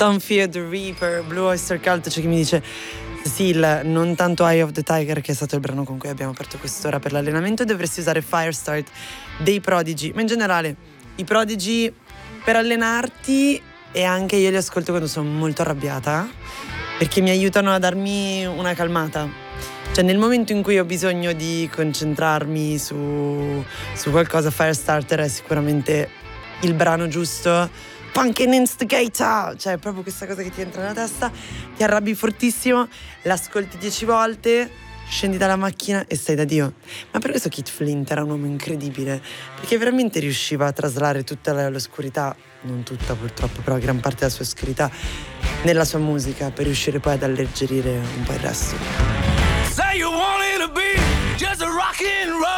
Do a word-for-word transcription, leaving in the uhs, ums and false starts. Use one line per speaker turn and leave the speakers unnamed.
Don't Fear the Reaper, Blue Oyster Cult. C'è chi mi dice Cecil, non tanto Eye of the Tiger, che è stato il brano con cui abbiamo aperto quest'ora per l'allenamento. Dovresti usare Firestart dei Prodigy, ma in generale i Prodigy per allenarti, e anche io li ascolto quando sono molto arrabbiata, perché mi aiutano a darmi una calmata. Cioè nel momento in cui ho bisogno di concentrarmi su, su qualcosa, Firestarter è sicuramente il brano giusto. Pumpkin Instigator, cioè proprio questa cosa che ti entra nella testa, ti arrabbi fortissimo, l'ascolti dieci volte, scendi dalla macchina e stai da Dio. Ma per questo Keith Flint era un uomo incredibile, perché veramente riusciva a traslare tutta l'oscurità, non tutta purtroppo, però gran parte della sua oscurità nella sua musica, per riuscire poi ad alleggerire un po' il resto.
Say you wanted to be just a rock and roll.